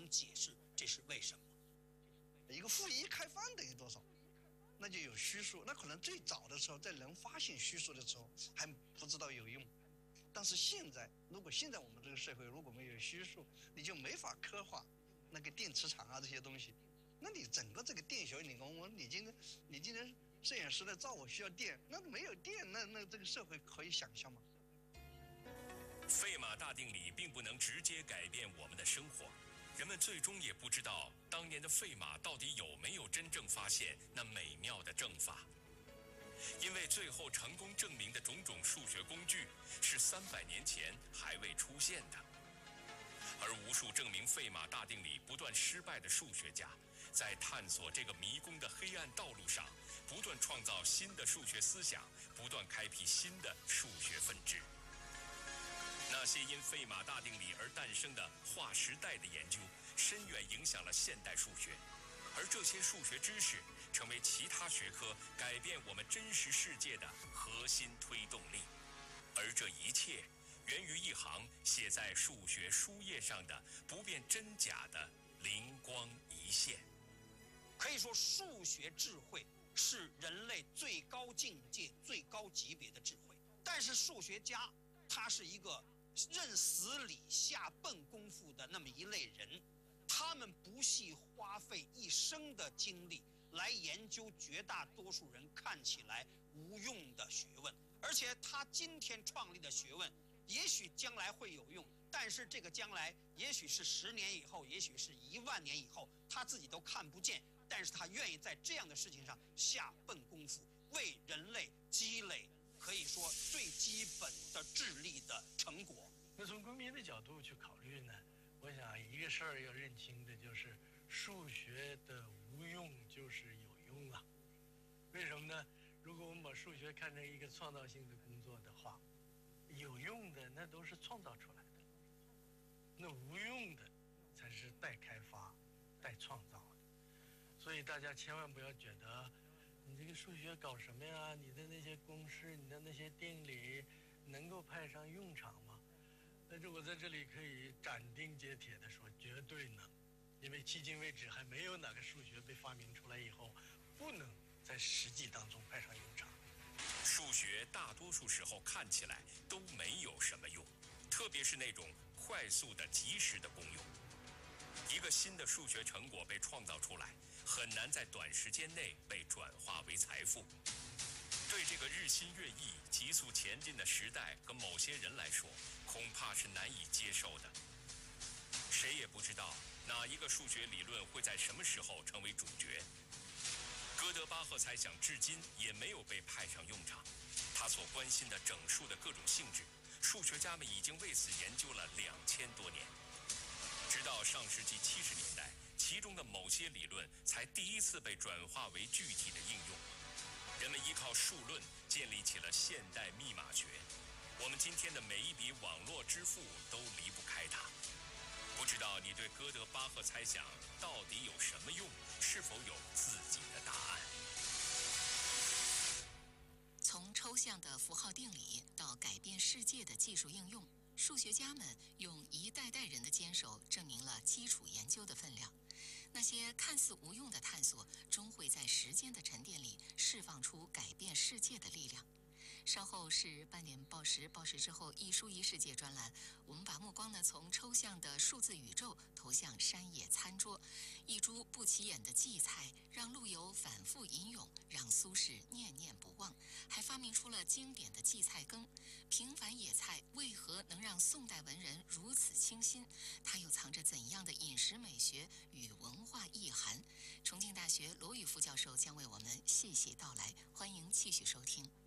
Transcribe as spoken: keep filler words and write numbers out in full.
能解释这是为什么。 一个负一开方等于多少？那就有虚数。那可能最早的时候，在人发现虚数的时候还不知道有用，但是现在，如果现在我们这个社会如果没有虚数，你就没法刻画那个电磁场啊这些东西。那你整个这个电学，你跟我，你今天你今天摄影师的照我需要电，那没有电，那那这个社会可以想象吗？ 费马大定理并不能直接改变我们的生活，人们最终也不知道当年的费马到底有没有真正发现那美妙的正法。因为最后成功证明的种种数学工具是三百年前还未出现的，而无数证明费马大定理不断失败的数学家，在探索这个迷宫的黑暗道路上，不断创造新的数学思想，不断开辟新的数学分支。那些因费马大定理而诞生的划时代的研究，深远影响了现代数学，而这些数学知识成为其他学科改变我们真实世界的核心推动力。而这一切源于一行写在数学书页上的不辨真假的灵光一现。 可以说，数学智慧是人类最高境界、最高级别的智慧。但是数学家他是一个认死理下笨功夫的那么一类人，他们不惜花费一生的精力来研究绝大多数人看起来无用的学问，而且他今天创立的学问也许将来会有用，但是这个将来也许是十年以后，也许是一万年以后，他自己都看不见，但是他愿意在这样的事情上下笨功夫，为人类积累可以说最基本的智力的成果。 那从公民的角度去考虑呢，我想一个事儿要认清的就是数学的无用就是有用啊。为什么呢？如果我们把数学看成一个创造性的工作的话，有用的那都是创造出来的，那无用的才是待开发、待创造的。所以大家千万不要觉得你这个数学搞什么呀？你的那些公式、你的那些定理能够派上用场吗？但是我在这里可以斩钉截铁地说，绝对能，因为迄今为止还没有哪个数学被发明出来以后不能在实际当中派上用场。 数学大多数时候看起来都没有什么用，特别是那种快速的、及时的功用。一个新的数学成果被创造出来，很难在短时间内被转化为财富。对这个日新月异、急速前进的时代和某些人来说，恐怕是难以接受的。谁也不知道哪一个数学理论会在什么时候成为主角。哥德巴赫猜想至今也没有被派上用场，他所关心的整数的各种性质，数学家们已经为此研究了两千多年。直到上世纪七十年代，其中的某些理论才第一次被转化为具体的应用。人们依靠数论建立起了现代密码学，我们今天的每一笔网络支付都离不开它。不知道你对哥德巴赫猜想到底有什么用，是否有自己的答案？ 从抽象的符号定理到改变世界的技术应用，数学家们用一代代人的坚守证明了基础研究的分量。那些看似无用的探索，终会在时间的沉淀里释放出改变世界的力量。稍后是半点报时，报时之后一书一世界专栏，我们把目光呢从抽象的数字宇宙投向山野餐桌。一株不起眼的荠菜让陆游反复吟咏，让苏轼念念不忘，还发明出了经典的荠菜羹。平凡野菜为何能让宋代文人如此倾心？它又藏着怎样的饮食美学与文化意涵？重庆大学罗宇副教授将为我们细细道来，欢迎继续收听。